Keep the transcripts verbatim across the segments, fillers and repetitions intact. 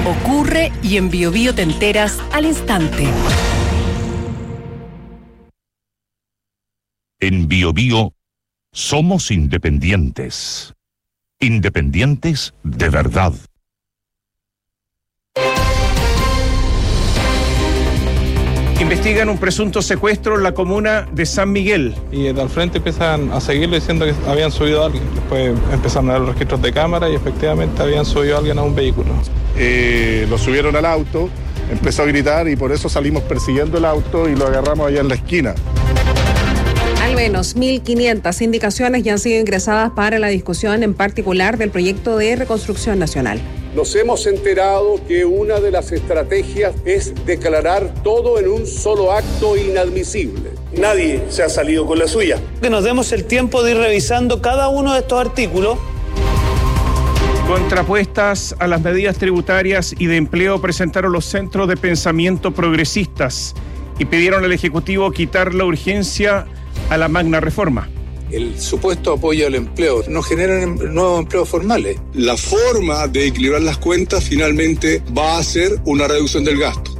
ocurre y en Biobío te enteras al instante. En Biobío somos independientes. Independientes de verdad. Investigan un presunto secuestro en la comuna de San Miguel. Y al frente empiezan a seguirlo diciendo que habían subido a alguien. Después empezaron a dar los registros de cámara y efectivamente habían subido a alguien a un vehículo. Eh, lo subieron al auto, empezó a gritar y por eso salimos persiguiendo el auto y lo agarramos allá en la esquina. Al menos mil quinientas indicaciones ya han sido ingresadas para la discusión en particular del proyecto de reconstrucción nacional. Nos hemos enterado que una de las estrategias es declarar todo en un solo acto inadmisible. Nadie se ha salido con la suya. Que nos demos el tiempo de ir revisando cada uno de estos artículos. Contrapuestas a las medidas tributarias y de empleo presentaron los centros de pensamiento progresistas y pidieron al Ejecutivo quitar la urgencia a la magna reforma. El supuesto apoyo al empleo no genera nuevos empleos formales. La forma de equilibrar las cuentas finalmente va a ser una reducción del gasto.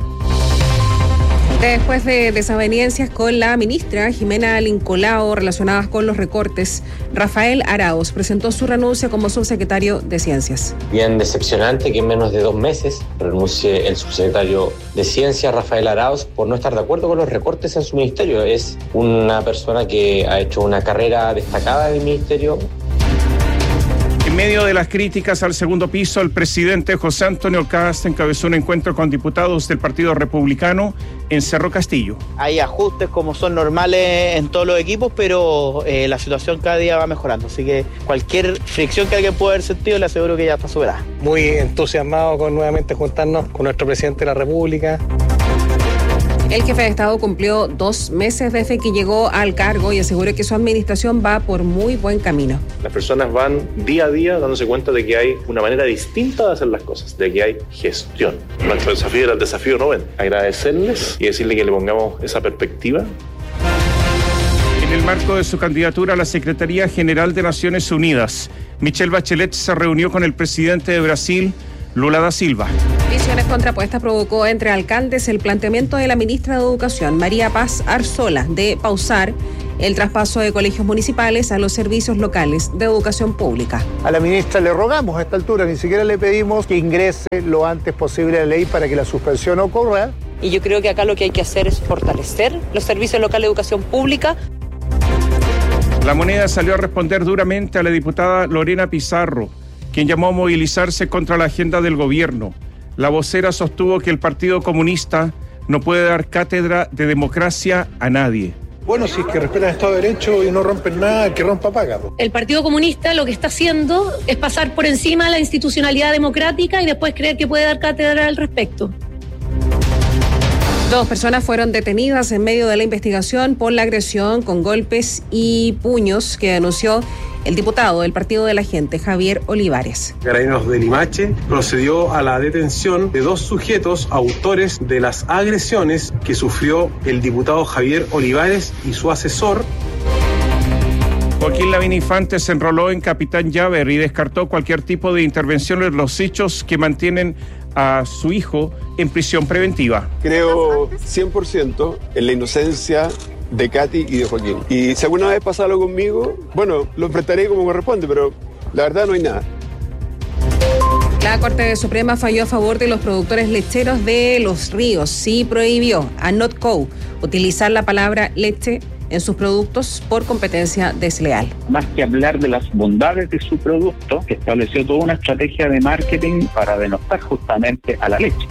Después de desavenencias con la ministra Jimena Lincolao relacionadas con los recortes, Rafael Arauz presentó su renuncia como subsecretario de Ciencias. Bien decepcionante que en menos de dos meses renuncie el subsecretario de Ciencias, Rafael Arauz, por no estar de acuerdo con los recortes en su ministerio. Es una persona que ha hecho una carrera destacada en el ministerio. En medio de las críticas al segundo piso, el presidente José Antonio Kast encabezó un encuentro con diputados del Partido Republicano en Cerro Castillo. Hay ajustes como son normales en todos los equipos, pero eh, la situación cada día va mejorando. Así que cualquier fricción que alguien pueda haber sentido, le aseguro que ya está superada. Muy entusiasmado con nuevamente juntarnos con nuestro presidente de la República. El jefe de Estado cumplió dos meses desde que llegó al cargo y aseguró que su administración va por muy buen camino. Las personas van día a día dándose cuenta de que hay una manera distinta de hacer las cosas, de que hay gestión. Nuestro desafío era el desafío noveno. Agradecerles y decirle que le pongamos esa perspectiva. En el marco de su candidatura a la Secretaría General de Naciones Unidas, Michelle Bachelet se reunió con el presidente de Brasil, Lula da Silva. Visiones contrapuestas provocó entre alcaldes el planteamiento de la ministra de Educación, María Paz Arzola, de pausar el traspaso de colegios municipales a los servicios locales de educación pública. A la ministra le rogamos a esta altura, ni siquiera le pedimos que ingrese lo antes posible a la ley para que la suspensión ocurra. Y yo creo que acá lo que hay que hacer es fortalecer los servicios locales de educación pública. La Moneda salió a responder duramente a la diputada Lorena Pizarro, quien llamó a movilizarse contra la agenda del gobierno. La vocera sostuvo que el Partido Comunista no puede dar cátedra de democracia a nadie. Bueno, si es que respetan el Estado de Derecho y no rompen nada, que rompa paga. El Partido Comunista lo que está haciendo es pasar por encima de la institucionalidad democrática y después creer que puede dar cátedra al respecto. Dos personas fueron detenidas en medio de la investigación por la agresión con golpes y puños que denunció el diputado del Partido de la Gente, Javier Olivares. Carabineros de Limache procedió a la detención de dos sujetos autores de las agresiones que sufrió el diputado Javier Olivares y su asesor. Joaquín Lavín Infante se enroló en Capitán Llaver y descartó cualquier tipo de intervención en los hechos que mantienen a su hijo en prisión preventiva. Creo cien por ciento en la inocencia de Katy y de Joaquín. Y si alguna vez pasa algo conmigo, bueno, lo enfrentaré como corresponde, pero la verdad no hay nada. La Corte Suprema falló a favor de los productores lecheros de Los Ríos. Sí prohibió a Notco utilizar la palabra leche en sus productos por competencia desleal. Más que hablar de las bondades de su producto, estableció toda una estrategia de marketing para denostar justamente a la leche.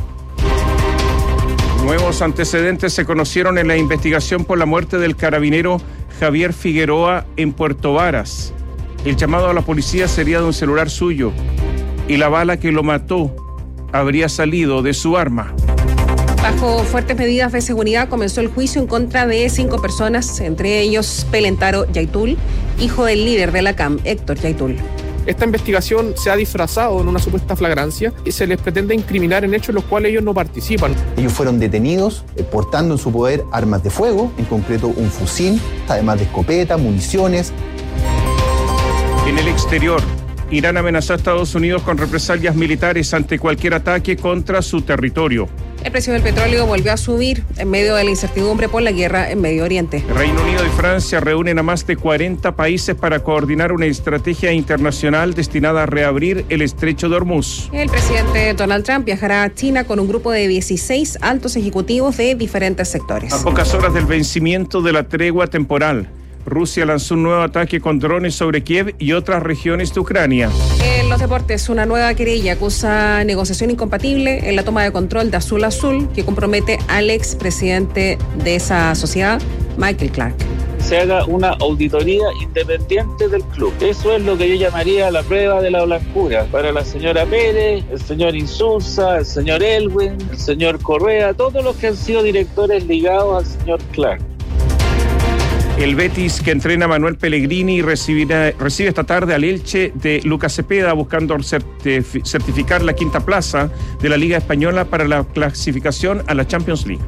Nuevos antecedentes se conocieron en la investigación por la muerte del carabinero Javier Figueroa en Puerto Varas. El llamado a la policía sería de un celular suyo y la bala que lo mató habría salido de su arma. Bajo fuertes medidas de seguridad comenzó el juicio en contra de cinco personas, entre ellos Pelentaro Yaitul, hijo del líder de la C A M, Héctor Yaitul. Esta investigación se ha disfrazado en una supuesta flagrancia y se les pretende incriminar en hechos en los cuales ellos no participan. Ellos fueron detenidos eh, portando en su poder armas de fuego, en concreto un fusil, además de escopeta, municiones. En el exterior, Irán amenazó a Estados Unidos con represalias militares ante cualquier ataque contra su territorio. El precio del petróleo volvió a subir en medio de la incertidumbre por la guerra en Medio Oriente. Reino Unido y Francia reúnen a más de cuarenta países para coordinar una estrategia internacional destinada a reabrir el estrecho de Hormuz. El presidente Donald Trump viajará a China con un grupo de dieciséis altos ejecutivos de diferentes sectores. A pocas horas del vencimiento de la tregua temporal, Rusia lanzó un nuevo ataque con drones sobre Kiev y otras regiones de Ucrania. En los deportes, una nueva querella acusa negociación incompatible en la toma de control de Azul Azul, que compromete al expresidente de esa sociedad, Michael Clark. Se haga una auditoría independiente del club. Eso es lo que yo llamaría la prueba de la blancura. Para la señora Pérez, el señor Insulza, el señor Elwin, el señor Correa, todos los que han sido directores ligados al señor Clark. El Betis, que entrena a Manuel Pellegrini, recibirá, recibe esta tarde al Elche de Lucas Cepeda, buscando certif- certificar la quinta plaza de la Liga Española para la clasificación a la Champions League.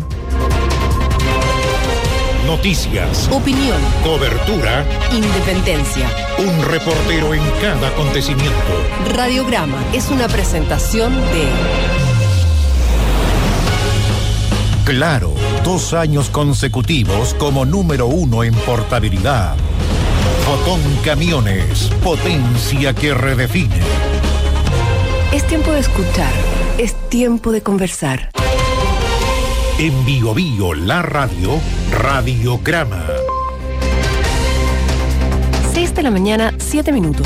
Noticias, opinión, cobertura, independencia. Un reportero en cada acontecimiento. Radiograma es una presentación de Claro, dos años consecutivos como número uno en portabilidad. Fotón Camiones, potencia que redefine. Es tiempo de escuchar, es tiempo de conversar. En Bio Bio, la radio, Radiograma. seis de la mañana, siete minutos.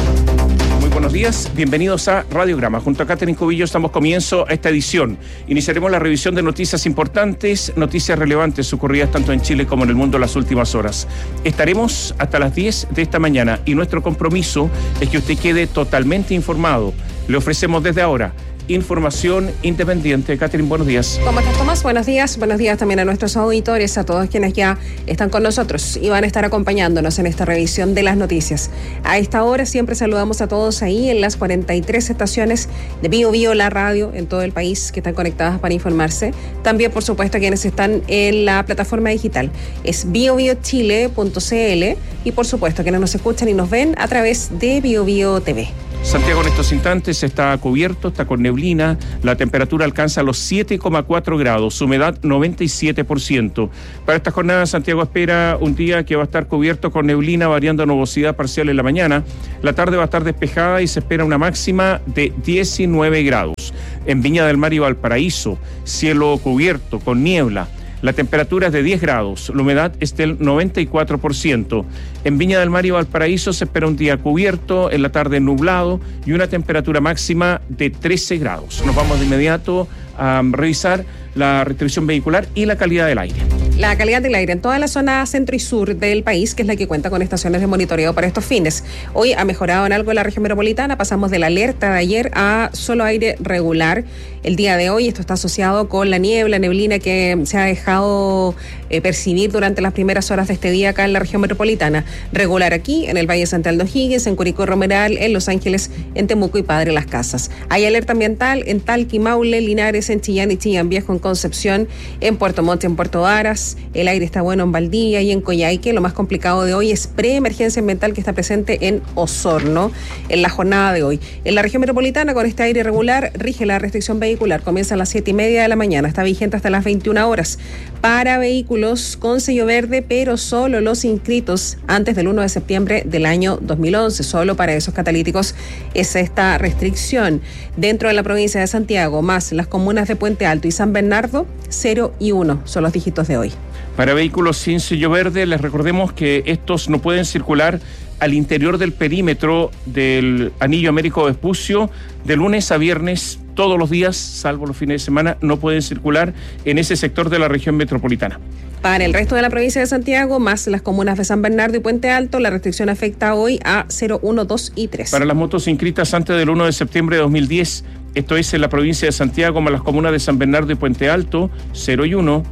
Muy buenos días, bienvenidos a Radiograma. Junto a Catherine Cubillos damos comienzo a esta edición. Iniciaremos la revisión de noticias importantes, noticias relevantes ocurridas tanto en Chile como en el mundo en las últimas horas. Estaremos hasta las diez de esta mañana y nuestro compromiso es que usted quede totalmente informado. Le ofrecemos desde ahora información independiente. Catherine, buenos días. ¿Cómo estás, Tomás? Buenos días. Buenos días también a nuestros auditores, a todos quienes ya están con nosotros y van a estar acompañándonos en esta revisión de las noticias. A esta hora siempre saludamos a todos ahí en las cuarenta y tres estaciones de Bio Bio, la radio, en todo el país, que están conectadas para informarse. También, por supuesto, a quienes están en la plataforma digital. Es bio bio chile punto c l y, por supuesto, a quienes nos escuchan y nos ven a través de Bio Bio T V. Santiago en estos instantes está cubierto, está con neblina, la temperatura alcanza los siete coma cuatro grados, humedad noventa y siete por ciento. Para esta jornada Santiago espera un día que va a estar cubierto con neblina, variando a nubosidad parcial en la mañana. La tarde va a estar despejada y se espera una máxima de diecinueve grados. En Viña del Mar y Valparaíso, cielo cubierto con niebla. La temperatura es de diez grados, la humedad es del noventa y cuatro por ciento. En Viña del Mar y Valparaíso se espera un día cubierto, en la tarde nublado y una temperatura máxima de trece grados. Nos vamos de inmediato a um, revisar la restricción vehicular y la calidad del aire. La calidad del aire en toda la zona centro y sur del país, que es la que cuenta con estaciones de monitoreo para estos fines. Hoy ha mejorado en algo la región metropolitana, pasamos de la alerta de ayer a solo aire regular el día de hoy. Esto está asociado con la niebla, neblina que se ha dejado eh, percibir durante las primeras horas de este día acá en la región metropolitana. Regular aquí, en el Valle de Santiago O'Higgins, en Curicó Romeral, en Los Ángeles, en Temuco y Padre Las Casas. Hay alerta ambiental en Talca, Maule, Linares, en Chillán y Chillán Viejo, en Concepción, en Puerto Montt, en Puerto Varas. El aire está bueno en Valdivia y en Coyhaique. Lo más complicado de hoy es preemergencia ambiental que está presente en Osorno en la jornada de hoy. En la región metropolitana, con este aire regular, rige la restricción vehicular. Comienza a las siete y media de la mañana. Está vigente hasta las veintiuna horas. Para vehículos con sello verde, pero solo los inscritos antes del uno de septiembre del año dos mil once. Solo para esos catalíticos es esta restricción. Dentro de la provincia de Santiago, más las comunas de Puente Alto y San Bernardo, cero y uno son los dígitos de hoy. Para vehículos sin sello verde, les recordemos que estos no pueden circular al interior del perímetro del Anillo Américo Vespucio de lunes a viernes, todos los días, salvo los fines de semana, no pueden circular en ese sector de la región metropolitana. Para el resto de la provincia de Santiago, más las comunas de San Bernardo y Puente Alto, la restricción afecta hoy a cero, uno, dos y tres. Para las motos inscritas antes del uno de septiembre de dos mil diez, esto es en la provincia de Santiago, más las comunas de San Bernardo y Puente Alto, cero y uno.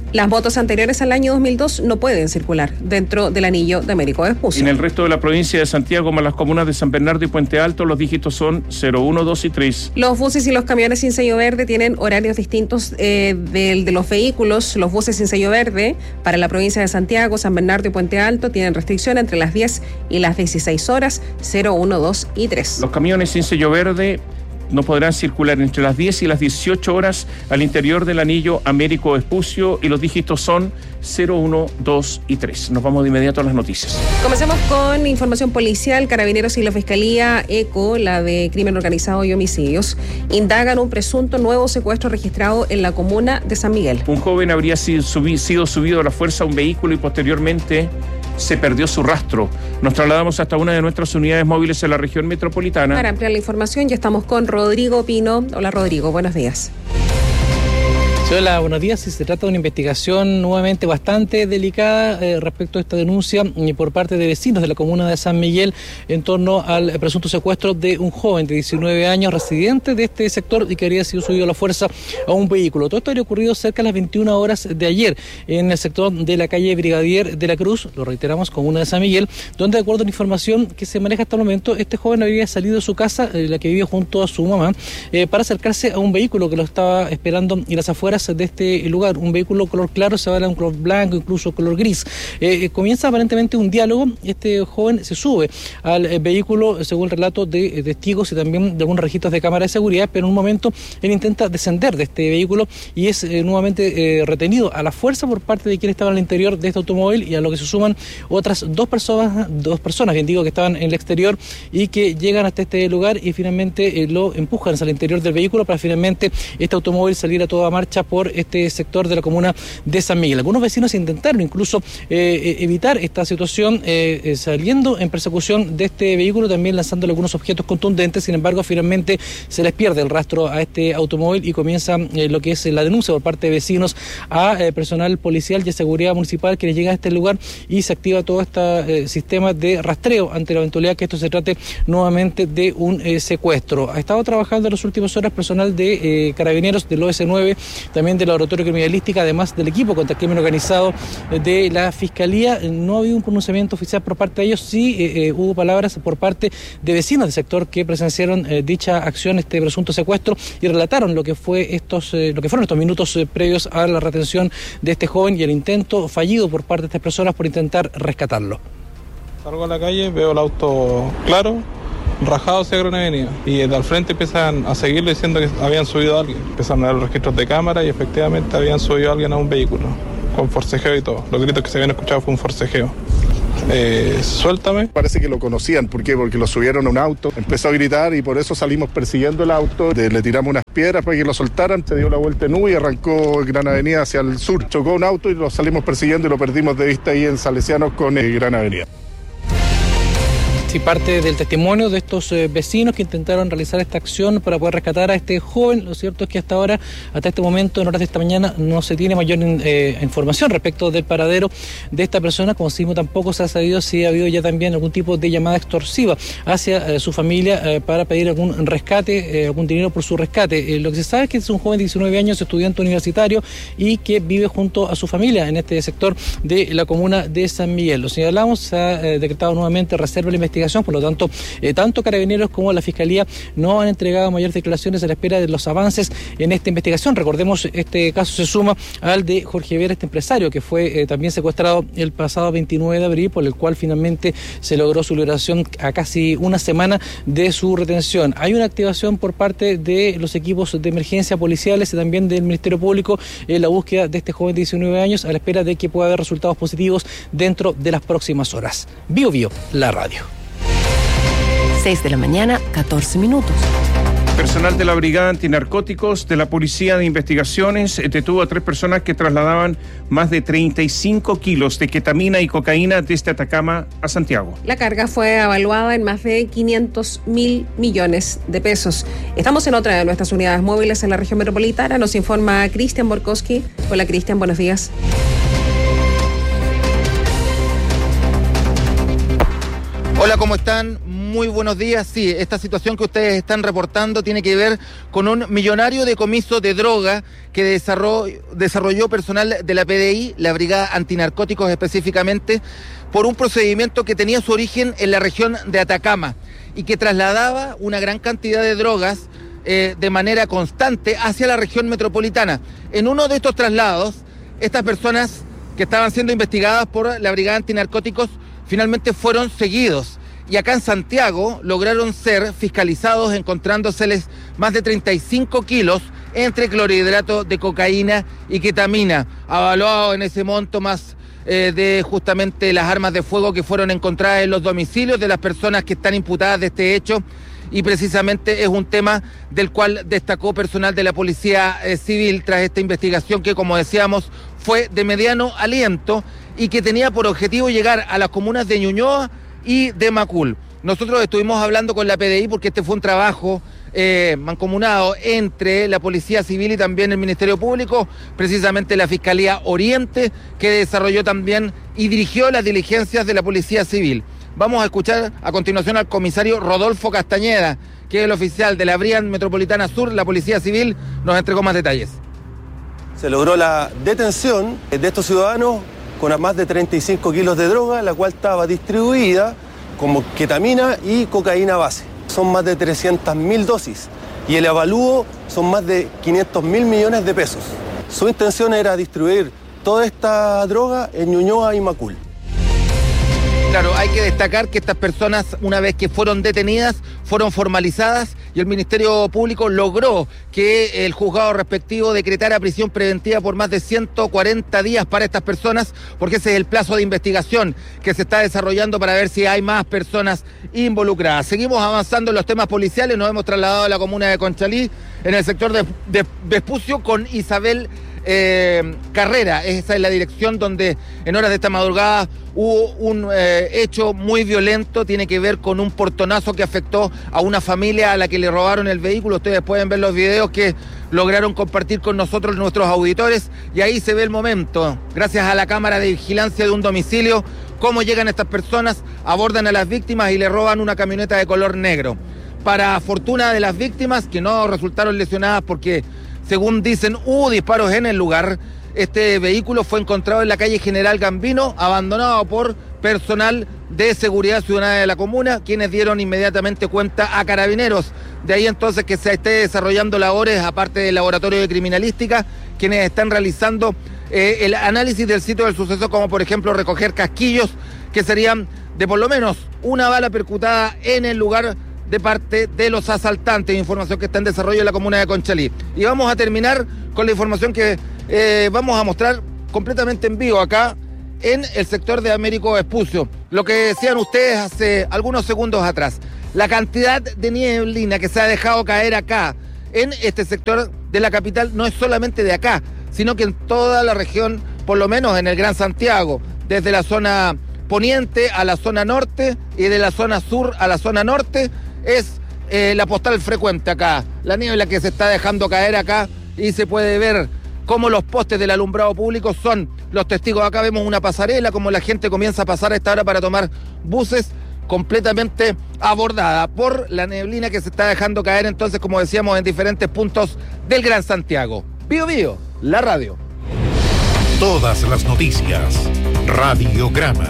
Las motos anteriores al año dos mil dos no pueden circular dentro del anillo de Américo Vespucio. En el resto de la provincia de Santiago, más las comunas de San Bernardo y Puente Alto, los dígitos son cero, uno, dos y tres. Los buses y los camiones sin sello verde tienen horarios distintos eh, del de los vehículos. Los buses sin sello verde para la provincia de Santiago, San Bernardo y Puente Alto tienen restricción entre las diez y las dieciséis horas, cero, uno, dos y tres. Los camiones sin sello verde no podrán circular entre las diez y las dieciocho horas al interior del anillo Américo Vespucio y los dígitos son cero, uno, dos y tres. Nos vamos de inmediato a las noticias. Comencemos con información policial. Carabineros y la Fiscalía ECO, la de Crimen Organizado y Homicidios, indagan un presunto nuevo secuestro registrado en la comuna de San Miguel. Un joven habría sido, subi- sido subido a la fuerza a un vehículo y posteriormente se perdió su rastro. Nos trasladamos hasta una de nuestras unidades móviles en la región metropolitana. Para ampliar la información ya estamos con Rodrigo Pino. Hola Rodrigo, buenos días. Hola, buenos días. Se trata de una investigación nuevamente bastante delicada eh, respecto a esta denuncia eh, por parte de vecinos de la comuna de San Miguel en torno al presunto secuestro de un joven de diecinueve años residente de este sector y que habría sido subido a la fuerza a un vehículo. Todo esto habría ocurrido cerca de las veintiuna horas de ayer en el sector de la calle Brigadier de la Cruz, lo reiteramos, comuna de San Miguel, donde de acuerdo a la información que se maneja hasta el momento, este joven habría salido de su casa, eh, la que vive junto a su mamá, eh, para acercarse a un vehículo que lo estaba esperando en las afueras de este lugar, un vehículo color claro, se va a un color blanco, incluso color gris. Eh, comienza aparentemente un diálogo, este joven se sube al eh, vehículo según el relato de eh, testigos y también de algunos registros de cámara de seguridad, pero en un momento él intenta descender de este vehículo y es eh, nuevamente eh, retenido a la fuerza por parte de quien estaba al interior de este automóvil y a lo que se suman otras dos personas, dos personas, bien digo, que estaban en el exterior y que llegan hasta este lugar y finalmente eh, lo empujan hacia el interior del vehículo para finalmente este automóvil salir a toda marcha por este sector de la comuna de San Miguel. Algunos vecinos intentaron incluso eh, evitar esta situación eh, eh, saliendo en persecución de este vehículo, también lanzándole algunos objetos contundentes. Sin embargo, finalmente se les pierde el rastro a este automóvil y comienza eh, lo que es la denuncia por parte de vecinos a eh, personal policial y de seguridad municipal que llega a este lugar y se activa todo este eh, sistema de rastreo ante la eventualidad que esto se trate nuevamente de un eh, secuestro. Ha estado trabajando en las últimas horas personal de eh, carabineros del O S nueve, también de la Laboratorio Criminalística, además del equipo contra el crimen organizado de la Fiscalía. No ha habido un pronunciamiento oficial por parte de ellos, sí eh, eh, hubo palabras por parte de vecinos del sector que presenciaron eh, dicha acción, este presunto secuestro, y relataron lo que fue estos, eh, lo que fueron estos minutos eh, previos a la retención de este joven y el intento fallido por parte de estas personas por intentar rescatarlo. Salgo a la calle, veo el auto claro, rajado hacia Gran Avenida, y de al frente empiezan a seguirlo diciendo que habían subido a alguien. Empiezan a dar los registros de cámara y efectivamente habían subido a alguien a un vehículo, con forcejeo y todo. Los gritos que se habían escuchado fue un forcejeo. Eh, suéltame. Parece que lo conocían, ¿por qué? Porque lo subieron a un auto, empezó a gritar y por eso salimos persiguiendo el auto, de, le tiramos unas piedras para que lo soltaran, se dio la vuelta en U y arrancó Gran Avenida hacia el sur, chocó un auto y lo salimos persiguiendo y lo perdimos de vista ahí en Salesianos con eh, Gran Avenida. Sí, parte del testimonio de estos eh, vecinos que intentaron realizar esta acción para poder rescatar a este joven. Lo cierto es que hasta ahora, hasta este momento, en horas de esta mañana, no se tiene mayor eh, información respecto del paradero de esta persona, como si tampoco se ha sabido si ha habido ya también algún tipo de llamada extorsiva hacia eh, su familia eh, para pedir algún rescate, eh, algún dinero por su rescate. Eh, lo que se sabe es que es un joven de diecinueve años, estudiante universitario y que vive junto a su familia en este sector de la comuna de San Miguel. Lo señalamos, se ha eh, decretado nuevamente reserva de la investigación. Por lo tanto, eh, tanto Carabineros como la Fiscalía no han entregado mayores declaraciones a la espera de los avances en esta investigación. Recordemos, este caso se suma al de Jorge Vera, este empresario que fue eh, también secuestrado el pasado veintinueve de abril, por el cual finalmente se logró su liberación a casi una semana de su retención. Hay una activación por parte de los equipos de emergencia policiales y también del Ministerio Público en la búsqueda de este joven de diecinueve años, a la espera de que pueda haber resultados positivos dentro de las próximas horas. Bio Bio, la radio. seis de la mañana, catorce minutos. Personal de la Brigada Antinarcóticos de la Policía de Investigaciones detuvo a tres personas que trasladaban más de treinta y cinco kilos de ketamina y cocaína desde Atacama a Santiago. La carga fue evaluada en más de quinientos mil millones de pesos. Estamos en otra de nuestras unidades móviles en la región metropolitana. Nos informa Cristian Borkowski. Hola Cristian, buenos días. Hola, ¿cómo están? Muy buenos días. Sí, esta situación que ustedes están reportando tiene que ver con un millonario decomiso de droga que desarrolló, desarrolló personal de la P D I, la Brigada Antinarcóticos específicamente, por un procedimiento que tenía su origen en la región de Atacama y que trasladaba una gran cantidad de drogas eh, de manera constante hacia la región metropolitana. En uno de estos traslados, estas personas que estaban siendo investigadas por la Brigada Antinarcóticos finalmente fueron seguidos. Y acá en Santiago lograron ser fiscalizados encontrándoseles más de treinta y cinco kilos entre clorhidrato de cocaína y ketamina, avaluado en ese monto más eh, de justamente las armas de fuego que fueron encontradas en los domicilios de las personas que están imputadas de este hecho. Y precisamente es un tema del cual destacó personal de la Policía eh, Civil tras esta investigación que, como decíamos, fue de mediano aliento y que tenía por objetivo llegar a las comunas de Ñuñoa y de Macul. Nosotros estuvimos hablando con la P D I porque este fue un trabajo eh, mancomunado entre la Policía Civil y también el Ministerio Público, precisamente la Fiscalía Oriente, que desarrolló también y dirigió las diligencias de la Policía Civil. Vamos a escuchar a continuación al comisario Rodolfo Castañeda, que es el oficial de la Brigada Metropolitana Sur, la Policía Civil, nos entregó más detalles. Se logró la detención de estos ciudadanos con más de treinta y cinco kilos de droga, la cual estaba distribuida como ketamina y cocaína base. Son más de trescientas mil dosis y el avalúo son más de quinientos mil millones de pesos. Su intención era distribuir toda esta droga en Ñuñoa y Macul. Claro, hay que destacar que estas personas, una vez que fueron detenidas, fueron formalizadas y el Ministerio Público logró que el juzgado respectivo decretara prisión preventiva por más de ciento cuarenta días para estas personas, porque ese es el plazo de investigación que se está desarrollando para ver si hay más personas involucradas. Seguimos avanzando en los temas policiales, nos hemos trasladado a la comuna de Conchalí, en el sector de, de Vespucio, con Isabel Eh, Carrera. Esa es la dirección donde en horas de esta madrugada hubo un eh, hecho muy violento, tiene que ver con un portonazo que afectó a una familia a la que le robaron el vehículo. Ustedes pueden ver los videos que lograron compartir con nosotros nuestros auditores y ahí se ve el momento, gracias a la cámara de vigilancia de un domicilio, cómo llegan estas personas, abordan a las víctimas y le roban una camioneta de color negro. Para fortuna de las víctimas, que no resultaron lesionadas porque, según dicen, hubo disparos en el lugar, este vehículo fue encontrado en la calle General Gambino, abandonado por personal de seguridad ciudadana de la comuna, quienes dieron inmediatamente cuenta a Carabineros. De ahí entonces que se esté desarrollando labores, aparte del laboratorio de criminalística, quienes están realizando eh, el análisis del sitio del suceso, como por ejemplo recoger casquillos, que serían de por lo menos una bala percutada en el lugar de parte de los asaltantes, información que está en desarrollo en la comuna de Conchalí. Y vamos a terminar con la información que eh, vamos a mostrar completamente en vivo acá en el sector de Américo Vespucio. Lo que decían ustedes hace algunos segundos atrás, la cantidad de nieblina que se ha dejado caer acá en este sector de la capital no es solamente de acá, sino que en toda la región, por lo menos en el Gran Santiago, desde la zona poniente a la zona norte y de la zona sur a la zona norte, es eh, la postal frecuente acá, la niebla que se está dejando caer acá y se puede ver cómo los postes del alumbrado público son los testigos. Acá vemos una pasarela, como la gente comienza a pasar a esta hora para tomar buses, completamente abordada por la neblina que se está dejando caer entonces, como decíamos, en diferentes puntos del Gran Santiago. Bío Bío, la radio. Todas las noticias, Radiograma.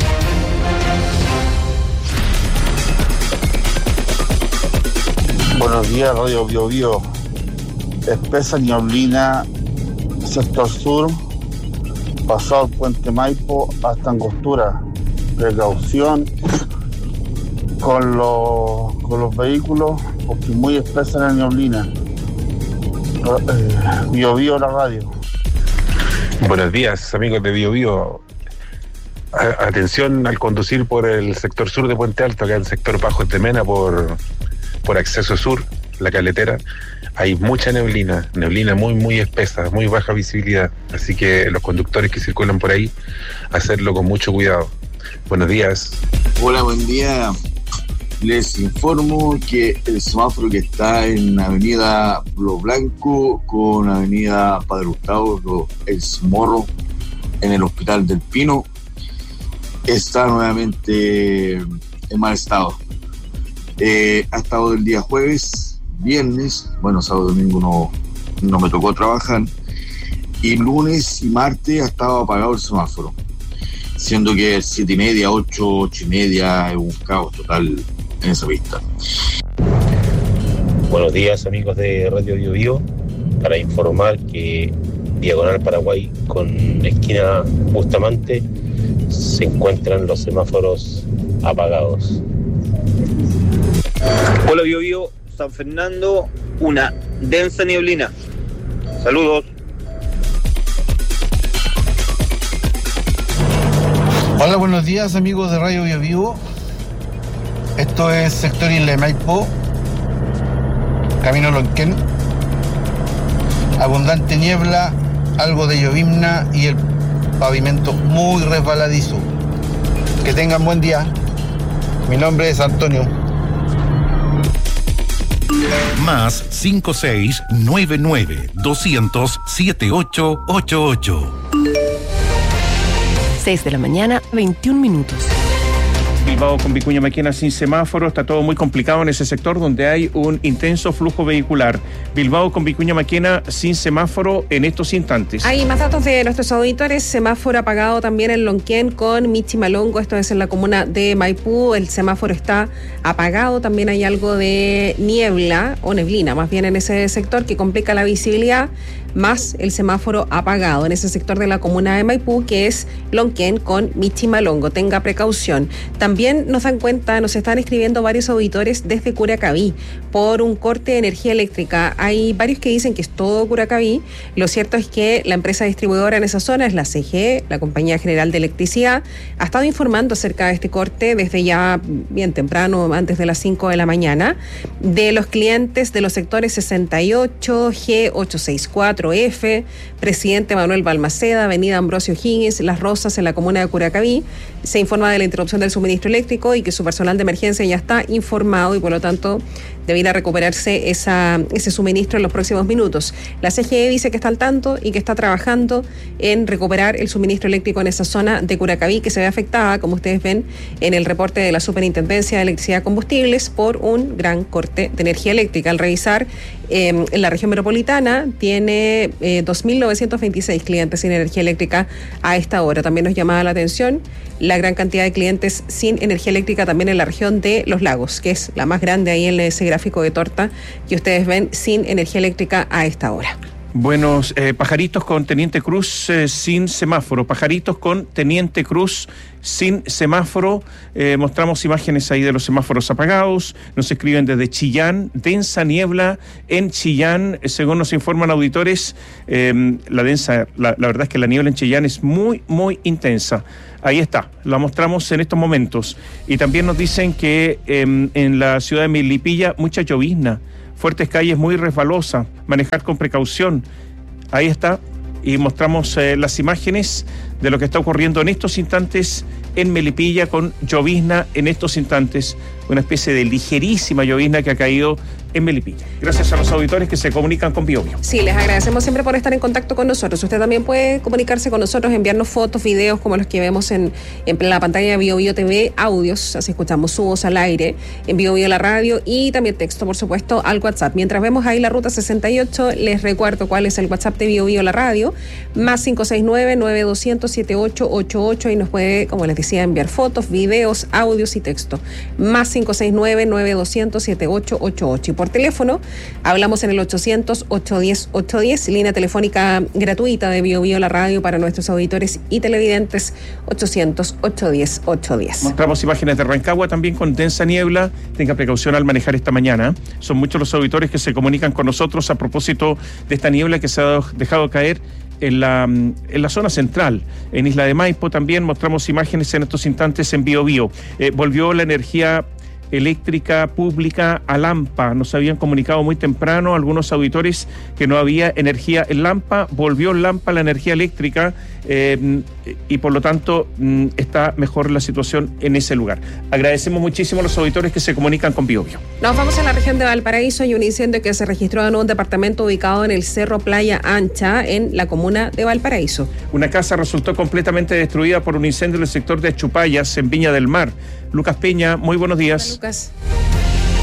Buenos días, Radio Bio Bio. Espesa nieblina, sector sur, pasado el puente Maipo hasta Angostura. Precaución con los, con los vehículos, porque muy espesa la nieblina. Eh, Bio Bio, la radio. Buenos días, amigos de Bio Bio. A- atención al conducir por el sector sur de Puente Alto, acá en el sector Bajos de Mena, por, por acceso sur, la caletera. Hay mucha neblina, neblina muy, muy espesa, muy baja visibilidad. Así que los conductores que circulan por ahí, hacerlo con mucho cuidado. Buenos días. Hola, buen día. Les informo que el semáforo que está en Avenida Pueblo Blanco con Avenida Padre Hurtado, el Morro, en el Hospital del Pino, está nuevamente en mal estado. Eh, ha estado el día jueves, viernes, bueno, sábado y domingo no, no me tocó trabajar, y lunes y martes ha estado apagado el semáforo, siendo que siete y media, ocho, ocho y media es un caos total en esa pista. Buenos días, amigos de Radio Bio Bio, para informar que Diagonal Paraguay con esquina Bustamante se encuentran los semáforos apagados. Hola Bio Bio, San Fernando, una densa nieblina. Saludos. Hola, buenos días amigos de Radio Bio Bio. Esto es sector Isla de Maipo, camino Lonquén. Abundante niebla, algo de llovizna y el pavimento muy resbaladizo. Que tengan buen día. Mi nombre es Antonio. Más cinco seis nueve nueve doscientos siete ocho ocho ocho. seis de la mañana, veintiún minutos. Bilbao con Vicuña Maquena sin semáforo, está todo muy complicado en ese sector donde hay un intenso flujo vehicular. Bilbao con Vicuña Maquena sin semáforo en estos instantes. Hay más datos de nuestros auditores. Semáforo apagado también en Lonquén con Michimalongo, esto es en la comuna de Maipú. El semáforo está apagado, también hay algo de niebla o neblina más bien en ese sector que complica la visibilidad, más el semáforo apagado en ese sector de la comuna de Maipú, que es Lonquén con Michimalongo. Tenga precaución. También nos dan cuenta, nos están escribiendo varios auditores desde Curacaví por un corte de energía eléctrica. Hay varios que dicen que es todo Curacaví. Lo cierto es que la empresa distribuidora en esa zona es la C G E, la Compañía General de Electricidad. Ha estado informando acerca de este corte desde ya bien temprano, antes de las cinco de la mañana, de los clientes de los sectores sesenta y ocho, G ochocientos sesenta y cuatro, F, Presidente Manuel Balmaceda, Avenida Ambrosio Higgins, Las Rosas en la comuna de Curacaví. Se informa de la interrupción del suministro eléctrico y que su personal de emergencia ya está informado y por lo tanto debiera recuperarse esa, ese suministro en los próximos minutos. La C G E dice que está al tanto y que está trabajando en recuperar el suministro eléctrico en esa zona de Curacaví que se ve afectada, como ustedes ven en el reporte de la Superintendencia de Electricidad y Combustibles, por un gran corte de energía eléctrica. Al revisar, eh, en la región metropolitana tiene eh, dos mil novecientos veintiséis clientes sin energía eléctrica a esta hora. También nos llamaba la atención la gran cantidad de clientes sin energía eléctrica también en la región de Los Lagos, que es la más grande ahí en ese gráfico de torta que ustedes ven, sin energía eléctrica a esta hora. Buenos eh, Pajaritos con Teniente Cruz eh, sin semáforo. Pajaritos con Teniente Cruz sin semáforo. Eh, mostramos imágenes ahí de los semáforos apagados. Nos escriben desde Chillán, densa niebla en Chillán. Eh, según nos informan auditores, eh, la densa, la, la verdad es que la niebla en Chillán es muy, muy intensa. Ahí está, la mostramos en estos momentos. Y también nos dicen que eh, en la ciudad de Milipilla mucha llovizna, fuertes calles muy resbalosas, manejar con precaución. Ahí está, y mostramos eh, las imágenes de lo que está ocurriendo en estos instantes en Melipilla con llovizna en estos instantes, una especie de ligerísima llovizna que ha caído en Melipilla. Gracias a los auditores que se comunican con Bio Bio. Sí, les agradecemos siempre por estar en contacto con nosotros. Usted también puede comunicarse con nosotros, enviarnos fotos, videos como los que vemos en, en la pantalla de Bio Bio T V, audios, así escuchamos su voz al aire, en Bio Bio la radio, y también texto, por supuesto, al WhatsApp. Mientras vemos ahí la ruta sesenta y ocho, les recuerdo cuál es el WhatsApp de Bio Bio la radio, más cinco seis nueve, nueve dos cero cero, siete ocho ocho ocho, y nos puede, como les decía, enviar fotos, videos, audios y texto. Más cinco seis nueve, nueve dos cero cero, siete ocho ocho ocho. Y por teléfono hablamos en el ochocientos, ochocientos diez, ochocientos diez, línea telefónica gratuita de Bio Bio la radio para nuestros auditores y televidentes, ochocientos, ochocientos diez, ochocientos diez. Mostramos imágenes de Rancagua también con densa niebla. Tenga precaución al manejar esta mañana. Son muchos los auditores que se comunican con nosotros a propósito de esta niebla que se ha dejado caer en la, en la zona central. En Isla de Maipo también mostramos imágenes en estos instantes en Bio Bio. Eh, volvió la energía eléctrica pública a Lampa. Nos habían comunicado muy temprano algunos auditores que no había energía en Lampa. Volvió en Lampa la energía eléctrica eh, y por lo tanto mm, está mejor la situación en ese lugar. Agradecemos muchísimo a los auditores que se comunican con Bio Bio. Nos vamos a la región de Valparaíso. Hay un incendio que se registró en un departamento ubicado en el Cerro Playa Ancha, en la comuna de Valparaíso. Una casa resultó completamente destruida por un incendio en el sector de Achupayas, en Viña del Mar. Lucas Peña, muy buenos días. Hola, Lucas.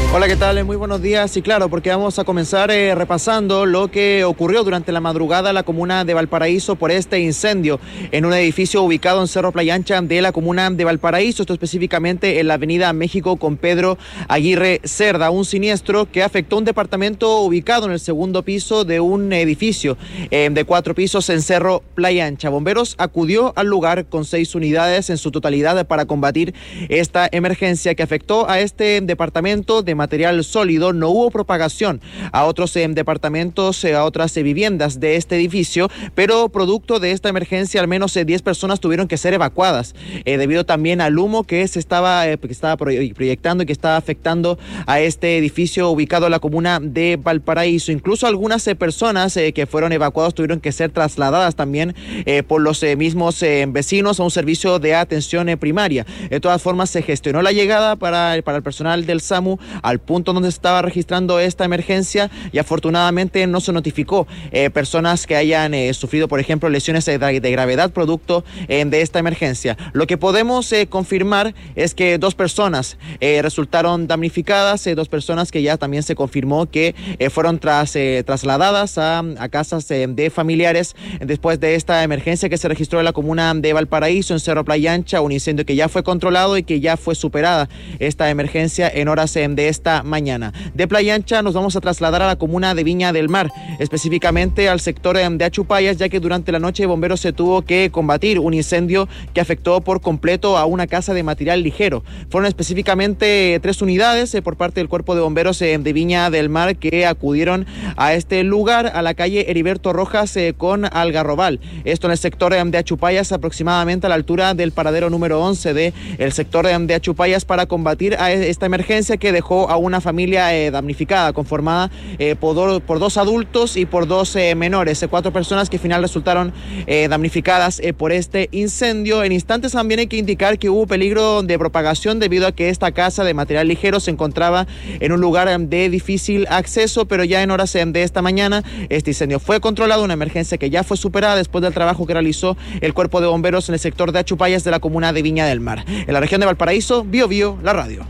Hola, ¿qué tal? Muy buenos días. Y claro, porque vamos a comenzar eh, repasando lo que ocurrió durante la madrugada en la comuna de Valparaíso por este incendio en un edificio ubicado en Cerro Playa Ancha de la comuna de Valparaíso, esto específicamente en la avenida México con Pedro Aguirre Cerda, un siniestro que afectó un departamento ubicado en el segundo piso de un edificio eh, de cuatro pisos en Cerro Playa Ancha. Bomberos acudió al lugar con seis unidades en su totalidad para combatir esta emergencia que afectó a este departamento de material sólido. No hubo propagación a otros eh, departamentos, eh, a otras eh, viviendas de este edificio, pero producto de esta emergencia al menos eh, diez personas tuvieron que ser evacuadas eh, debido también al humo que se estaba, eh, que estaba proyectando y que estaba afectando a este edificio ubicado en la comuna de Valparaíso. Incluso algunas eh, personas eh, que fueron evacuadas tuvieron que ser trasladadas también eh, por los eh, mismos eh, vecinos a un servicio de atención eh, primaria. De todas formas, se gestionó la llegada para, para el personal del SAMU al punto donde se estaba registrando esta emergencia y afortunadamente no se notificó eh, personas que hayan eh, sufrido, por ejemplo, lesiones de, de gravedad producto eh, de esta emergencia. Lo que podemos eh, confirmar es que dos personas eh, resultaron damnificadas, eh, dos personas que ya también se confirmó que eh, fueron tras, eh, trasladadas a, a casas eh, de familiares después de esta emergencia que se registró en la comuna de Valparaíso, en Cerro Playa Ancha, un incendio que ya fue controlado y que ya fue superada esta emergencia en horas eh, de esta mañana. De Playa Ancha nos vamos a trasladar a la comuna de Viña del Mar, específicamente al sector de Achupayas, ya que durante la noche Bomberos se tuvo que combatir un incendio que afectó por completo a una casa de material ligero. Fueron específicamente tres unidades eh, por parte del Cuerpo de Bomberos eh, de Viña del Mar que acudieron a este lugar, a la calle Heriberto Rojas eh, con Algarrobal. Esto en el sector eh, de Achupayas, aproximadamente a la altura del paradero número once de el sector eh, de Achupayas, para combatir a esta emergencia que dejó a una familia eh, damnificada, conformada eh, por, do, por dos adultos y por dos eh, menores, eh, cuatro personas que al final resultaron eh, damnificadas eh, por este incendio. En instantes también hay que indicar que hubo peligro de propagación debido a que esta casa de material ligero se encontraba en un lugar de difícil acceso, pero ya en horas eh, de esta mañana este incendio fue controlado, una emergencia que ya fue superada después del trabajo que realizó el Cuerpo de Bomberos en el sector de Achupayas de la comuna de Viña del Mar. En la región de Valparaíso, Bio Bio, la radio.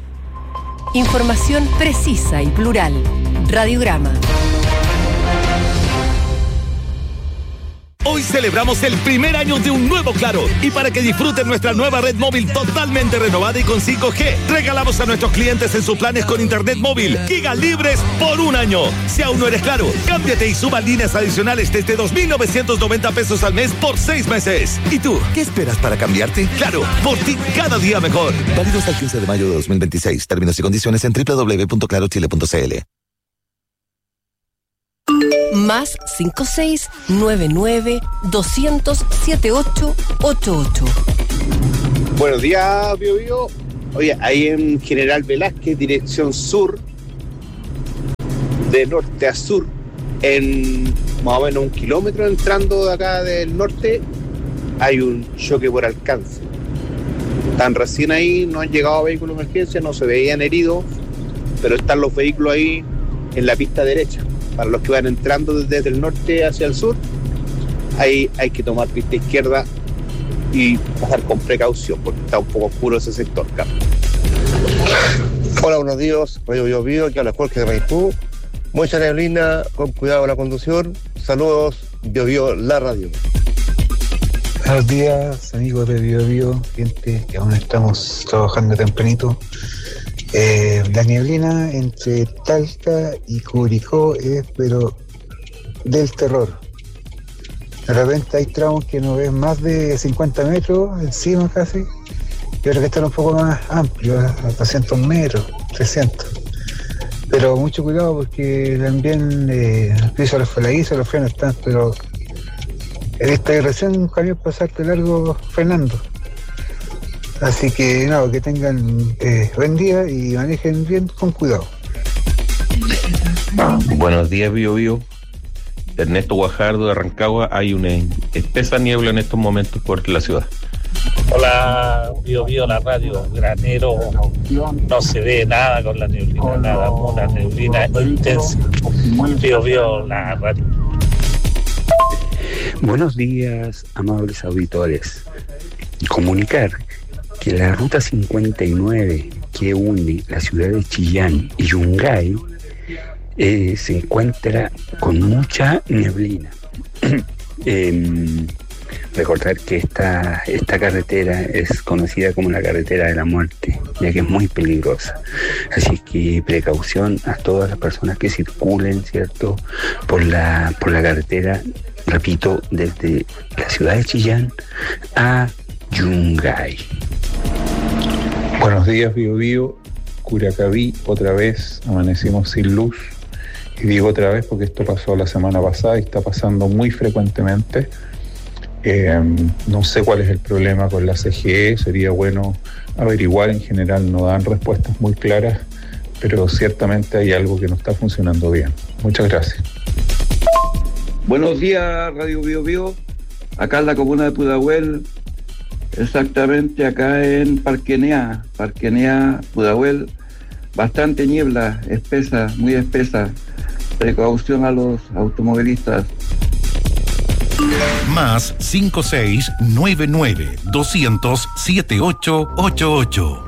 Información precisa y plural. Radiograma. Hoy celebramos el primer año de un nuevo Claro, y para que disfruten nuestra nueva red móvil totalmente renovada y con cinco G, regalamos a nuestros clientes en sus planes con internet móvil gigas libres por un año. Si aún no eres Claro, cámbiate y suba líneas adicionales desde dos mil novecientos noventa pesos al mes por seis meses. ¿Y tú, qué esperas para cambiarte? Claro, por ti cada día mejor. Válido hasta el quince de mayo de dos mil veintiséis. Términos y condiciones en doble u doble u doble u punto claro chile punto c l. Más cinco seis nueve nueve doscientos siete ocho ocho ocho. Buenos días, Bio Bio. Oye, ahí en General Velázquez, dirección sur, de norte a sur, en más o menos un kilómetro entrando de acá del norte, hay un choque por alcance. Están recién ahí, no han llegado vehículos de emergencia, no se veían heridos, pero están los vehículos ahí en la pista derecha. Para los que van entrando desde el norte hacia el sur, ahí hay que tomar pista izquierda y pasar con precaución, porque está un poco oscuro ese sector, Carlos. Hola, buenos días, Radio Bio Bio, que habla Jorge de Maipú. Mucha neblina, con cuidado con la conducción. Saludos, Bio Bio, la radio. Buenos días, amigos de Bio Bio, gente que aún estamos trabajando tempranito. Eh, la neblina entre Talca y Curicó es pero del terror. De repente hay tramos que no ves más de cincuenta metros encima casi, y ahora que están un poco más amplios, a doscientos metros, trescientos. Pero mucho cuidado porque también eh, el piso de los falaguizos, los frenos están, pero esta recién un camión pasarte largo frenando. Así que no, que tengan eh, buen día y manejen bien con cuidado. Buenos días, Bio Bio. Ernesto Guajardo de Rancagua. Hay una espesa niebla en estos momentos por la ciudad. Hola, Bio Bio, la radio. Granero, no se ve nada con la neblina, nada, una neblina intensa. Bio Bio, la radio. Buenos días, amables auditores. Comunicar que la ruta cincuenta y nueve, que une la ciudad de Chillán y Yungay eh, se encuentra con mucha neblina. eh, recordar que esta, esta carretera es conocida como la carretera de la muerte, ya que es muy peligrosa. Así que precaución a todas las personas que circulen, ¿cierto?, por la, por la carretera, repito, desde la ciudad de Chillán a Yungay. Buenos días, Bío Bío. Curacaví, otra vez amanecimos sin luz. Y digo otra vez porque esto pasó la semana pasada y está pasando muy frecuentemente. Eh, no sé cuál es el problema con la C G E, sería bueno averiguar. En general no dan respuestas muy claras, pero ciertamente hay algo que no está funcionando bien. Muchas gracias. Buenos días, Radio Bío Bío. Acá en la comuna de Pudahuel, exactamente acá en Parquenea, Parquenea, Pudahuel, bastante niebla, espesa, muy espesa. Precaución a los automovilistas. Más cinco seis nueve nueve doscientos siete ocho ocho ocho.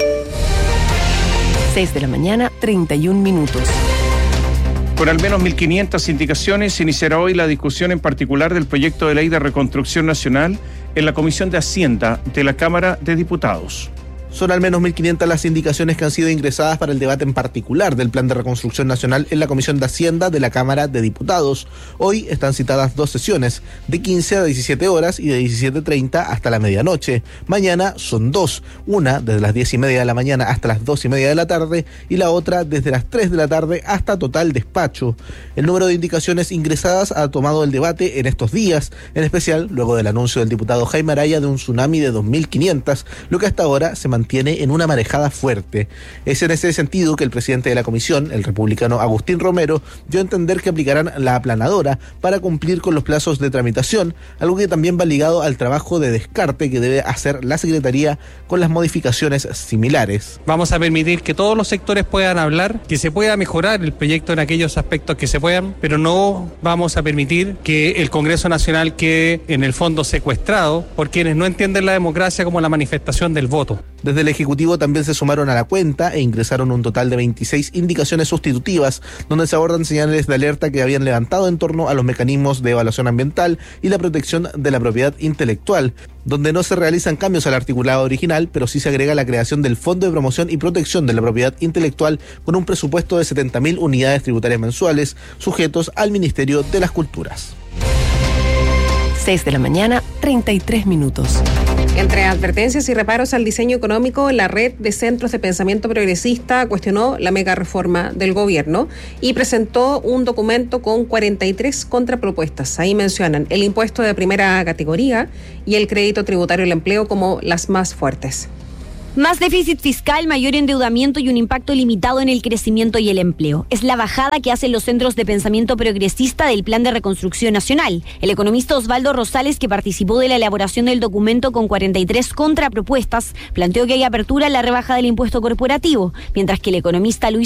seis de la mañana, treinta y un minutos. Con al menos mil quinientas indicaciones, iniciará hoy la discusión en particular del proyecto de ley de reconstrucción nacional en la Comisión de Hacienda de la Cámara de Diputados. Son al menos mil quinientas las indicaciones que han sido ingresadas para el debate en particular del Plan de Reconstrucción Nacional en la Comisión de Hacienda de la Cámara de Diputados. Hoy están citadas dos sesiones, de quince a diecisiete horas y de diecisiete treinta hasta la medianoche. Mañana son dos, una desde las diez y media de la mañana hasta las dos y media de la tarde y la otra desde las tres de la tarde hasta total despacho. El número de indicaciones ingresadas ha tomado el debate en estos días, en especial luego del anuncio del diputado Jaime Araya de un tsunami de dos mil quinientas, lo que hasta ahora se mantiene tiene en una marejada fuerte. Es en ese sentido que el presidente de la comisión, el republicano Agustín Romero, dio a entender que aplicarán la aplanadora para cumplir con los plazos de tramitación, algo que también va ligado al trabajo de descarte que debe hacer la Secretaría con las modificaciones similares. Vamos a permitir que todos los sectores puedan hablar, que se pueda mejorar el proyecto en aquellos aspectos que se puedan, pero no vamos a permitir que el Congreso Nacional quede en el fondo secuestrado por quienes no entienden la democracia como la manifestación del voto. Desde el Ejecutivo también se sumaron a la cuenta e ingresaron un total de veintiséis indicaciones sustitutivas, donde se abordan señales de alerta que habían levantado en torno a los mecanismos de evaluación ambiental y la protección de la propiedad intelectual, donde no se realizan cambios al articulado original, pero sí se agrega la creación del Fondo de Promoción y Protección de la Propiedad Intelectual con un presupuesto de setenta mil unidades tributarias mensuales, sujetos al Ministerio de las Culturas. seis de la mañana, treinta y tres minutos. Entre advertencias y reparos al diseño económico, la red de centros de pensamiento progresista cuestionó la mega reforma del gobierno y presentó un documento con cuarenta y tres contrapropuestas. Ahí mencionan el impuesto de primera categoría y el crédito tributario al empleo como las más fuertes. Más déficit fiscal, mayor endeudamiento y un impacto limitado en el crecimiento y el empleo. Es la bajada que hacen los centros de pensamiento progresista del Plan de Reconstrucción Nacional. El economista Osvaldo Rosales, que participó de la elaboración del documento con cuarenta y tres contrapropuestas, planteó que hay apertura en la rebaja del impuesto corporativo, mientras que el economista Luis